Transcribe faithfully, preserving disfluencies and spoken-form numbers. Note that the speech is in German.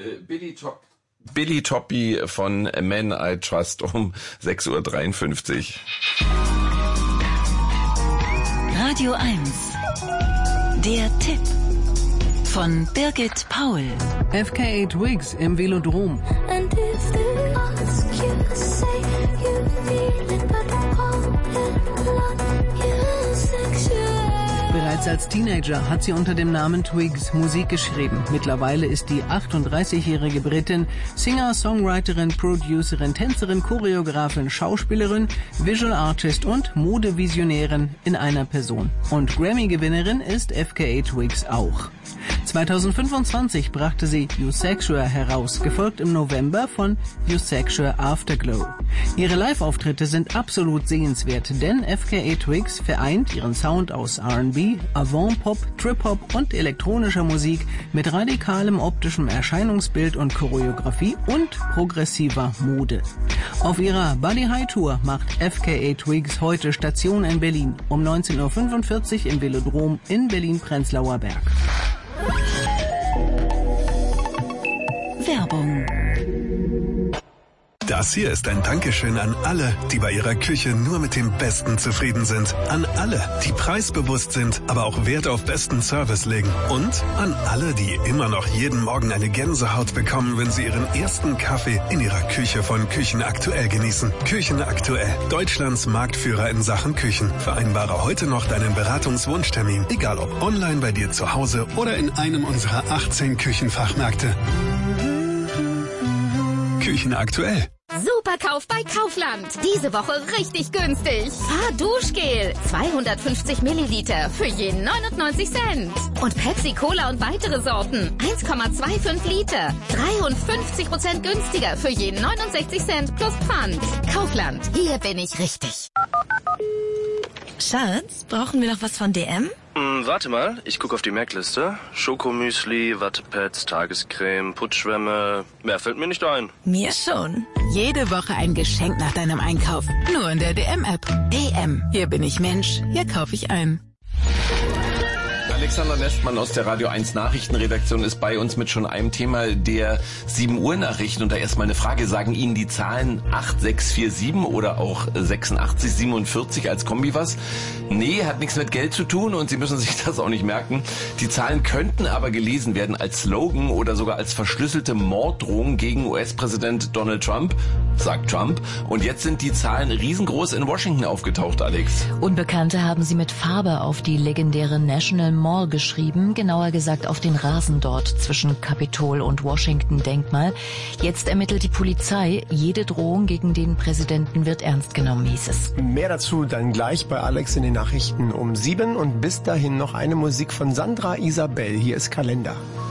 Äh, Billy Top. Billy Toppy von Men I Trust um sechs Uhr dreiundfünfzig. Radio eins. Der Tipp von Birgit Paul. F K A Twigs im Velodrom. And if they ask you, say you feel it, but hold it like you're sexual. Bereits als Teenager hat sie unter dem Namen Twigs Musik geschrieben. Mittlerweile ist die achtunddreißigjährige Britin Singer, Songwriterin, Producerin, Tänzerin, Choreografin, Schauspielerin, Visual Artist und Modevisionärin in einer Person. Und Grammy-Gewinnerin ist F K A Twigs auch. zweitausendfünfundzwanzig brachte sie You Sexual heraus, gefolgt im November von You Sexual Afterglow. Ihre Live-Auftritte sind absolut sehenswert, denn F K A Twigs vereint ihren Sound aus R and B, Avant-Pop, Trip-Hop und elektronischer Musik mit radikalem optischem Erscheinungsbild und Choreografie und progressiver Mode. Auf ihrer Body High Tour macht F K A Twigs heute Station in Berlin um neunzehn Uhr fünfundvierzig im Velodrom in Berlin-Prenzlauer Berg. Werbung. Das hier ist ein Dankeschön an alle, die bei ihrer Küche nur mit dem Besten zufrieden sind. An alle, die preisbewusst sind, aber auch Wert auf besten Service legen. Und an alle, die immer noch jeden Morgen eine Gänsehaut bekommen, wenn sie ihren ersten Kaffee in ihrer Küche von Küchen Aktuell genießen. Küchen Aktuell, Deutschlands Marktführer in Sachen Küchen. Vereinbare heute noch deinen Beratungswunschtermin, egal ob online bei dir zu Hause oder in einem unserer achtzehn Küchenfachmärkte. Küchen Aktuell. Superkauf bei Kaufland. Diese Woche richtig günstig. Fahrduschgel. zweihundertfünfzig Milliliter für je neunundneunzig Cent. Und Pepsi Cola und weitere Sorten. eins Komma fünfundzwanzig Liter. dreiundfünfzig Prozent günstiger für je neunundsechzig Cent plus Pfand. Kaufland. Hier bin ich richtig. Schatz, brauchen wir noch was von D M? Hm, warte mal, ich gucke auf die Merkliste. Schokomüsli, Wattepads, Tagescreme, Putzschwämme. Mehr fällt mir nicht ein. Mir schon. Jede Woche ein Geschenk nach deinem Einkauf. Nur in der D M-App. D M. Hier bin ich Mensch. Hier kaufe ich ein. Alexander Nestmann aus der Radio eins Nachrichtenredaktion ist bei uns mit schon einem Thema der sieben Uhr Nachrichten. Und da erstmal eine Frage. Sagen Ihnen die Zahlen acht sechs vier sieben oder auch sechsundachtzig siebenundvierzig als Kombi was? Nee, hat nichts mit Geld zu tun und Sie müssen sich das auch nicht merken. Die Zahlen könnten aber gelesen werden als Slogan oder sogar als verschlüsselte Morddrohung gegen U S-Präsident Donald Trump, sagt Trump. Und jetzt sind die Zahlen riesengroß in Washington aufgetaucht, Alex. Unbekannte haben sie mit Farbe auf die legendäre National Mall geschrieben, genauer gesagt auf den Rasen dort zwischen Kapitol und Washington-Denkmal. Jetzt ermittelt die Polizei. Jede Drohung gegen den Präsidenten wird ernst genommen, hieß es. Mehr dazu dann gleich bei Alex in den Nachrichten um sieben und bis dahin noch eine Musik von Sandra Isabel. Hier ist Kalender.